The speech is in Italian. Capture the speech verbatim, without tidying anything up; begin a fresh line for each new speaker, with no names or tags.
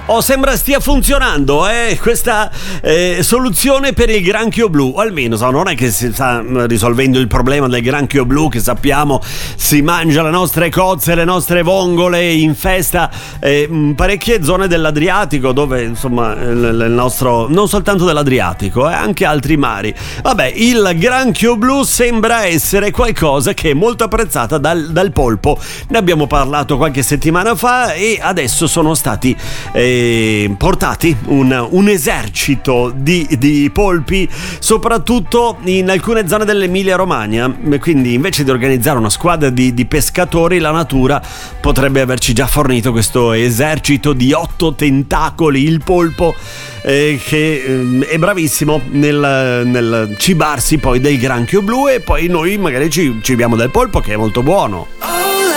Oh, sembra stia funzionando eh? questa eh, soluzione per il granchio blu, o almeno so, non è che si sta risolvendo il problema del granchio blu, che sappiamo si mangia le nostre cozze, le nostre vongole, infesta eh, parecchie zone dell'Adriatico, dove insomma il, il nostro, non soltanto dell'Adriatico, eh, anche altri mari. Vabbè, il granchio blu sembra essere qualcosa che è molto apprezzata dal, dal polpo. Ne abbiamo parlato qualche settimana fa e adesso sono stati eh, portati un, un esercito di, di polpi, soprattutto in alcune zone dell'Emilia Romagna. Quindi invece di organizzare una squadra di, di pescatori, la natura potrebbe averci già fornito questo esercito di otto tentacoli, il polpo eh, che eh, è bravissimo nel, nel cibarsi poi del granchio blu, e poi noi magari ci cibiamo del polpo, che è molto buono.